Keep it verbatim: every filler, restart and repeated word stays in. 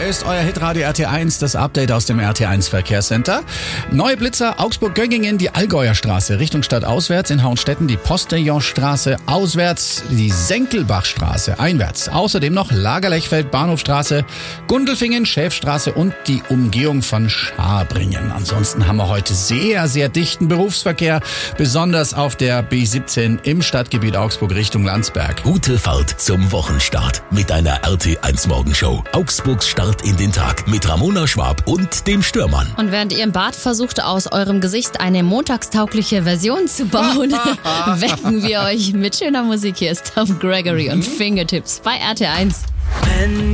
ist euer Hitradio R T eins, das Update aus dem R T eins Verkehrscenter. Neue Blitzer, Augsburg-Göggingen, die Allgäuer Straße, Richtung Stadt auswärts, in Hauenstetten die Postillonstraße auswärts, die Senkelbachstraße einwärts. Außerdem noch Lagerlechfeld, Bahnhofstraße, Gundelfingen, Schäfstraße und die Umgehung von Scharbringen. Ansonsten haben wir heute sehr, sehr dichten Berufsverkehr, besonders auf der B siebzehn im Stadtgebiet Augsburg Richtung Landsberg. Gute Fahrt zum Wochenstart mit einer R T eins Morgenshow. Augsburgs Start in den Tag mit Ramona Schwab und dem Stürmann. Und während ihr im Bad versucht, aus eurem Gesicht eine montagstaugliche Version zu bauen, wecken wir euch mit schöner Musik. Hier ist Tom Gregory und Fingertips bei R T eins.